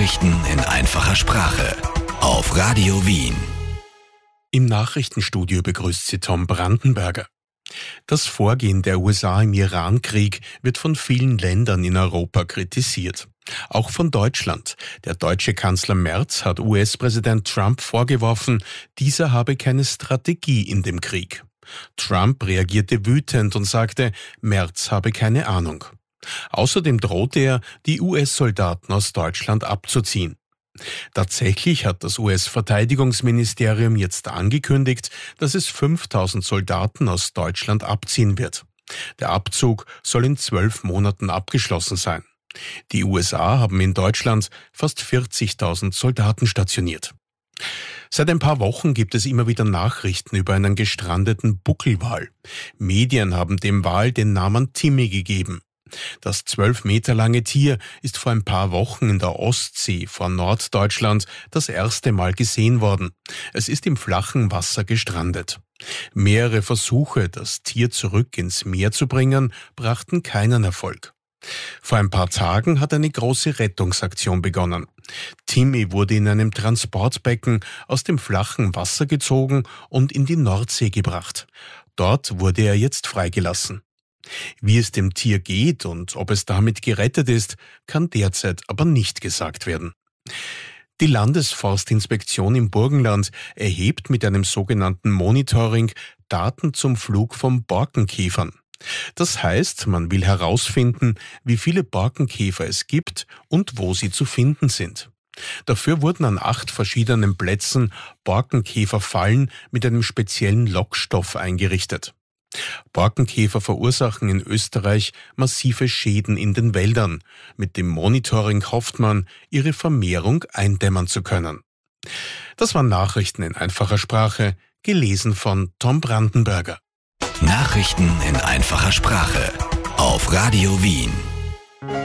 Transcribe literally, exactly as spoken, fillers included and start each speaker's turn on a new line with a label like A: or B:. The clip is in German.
A: Nachrichten in einfacher Sprache auf Radio Wien.
B: Im Nachrichtenstudio begrüßt Sie Tom Brandenberger. Das Vorgehen der U S A im Iran-Krieg wird von vielen Ländern in Europa kritisiert. Auch von Deutschland. Der deutsche Kanzler Merz hat U S-Präsident Trump vorgeworfen, dieser habe keine Strategie in dem Krieg. Trump reagierte wütend und sagte, Merz habe keine Ahnung. Außerdem drohte er, die U S-Soldaten aus Deutschland abzuziehen. Tatsächlich hat das U S-Verteidigungsministerium jetzt angekündigt, dass es fünftausend Soldaten aus Deutschland abziehen wird. Der Abzug soll in zwölf Monaten abgeschlossen sein. Die U S A haben in Deutschland fast vierzigtausend Soldaten stationiert. Seit ein paar Wochen gibt es immer wieder Nachrichten über einen gestrandeten Buckelwal. Medien haben dem Wal den Namen Timmy gegeben. Das zwölf Meter lange Tier ist vor ein paar Wochen in der Ostsee vor Norddeutschland das erste Mal gesehen worden. Es ist im flachen Wasser gestrandet. Mehrere Versuche, das Tier zurück ins Meer zu bringen, brachten keinen Erfolg. Vor ein paar Tagen hat eine große Rettungsaktion begonnen. Timmy wurde in einem Transportbecken aus dem flachen Wasser gezogen und in die Nordsee gebracht. Dort wurde er jetzt freigelassen. Wie es dem Tier geht und ob es damit gerettet ist, kann derzeit aber nicht gesagt werden. Die Landesforstinspektion im Burgenland erhebt mit einem sogenannten Monitoring Daten zum Flug von Borkenkäfern. Das heißt, man will herausfinden, wie viele Borkenkäfer es gibt und wo sie zu finden sind. Dafür wurden an acht verschiedenen Plätzen Borkenkäferfallen mit einem speziellen Lockstoff eingerichtet. Borkenkäfer verursachen in Österreich massive Schäden in den Wäldern. Mit dem Monitoring hofft man, ihre Vermehrung eindämmen zu können. Das waren Nachrichten in einfacher Sprache, gelesen von Tom Brandenberger.
A: Nachrichten in einfacher Sprache auf Radio Wien.